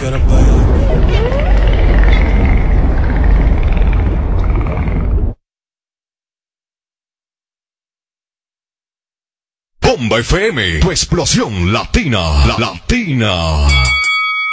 quieres bailar. Bomba FM, tu explosión latina, latina.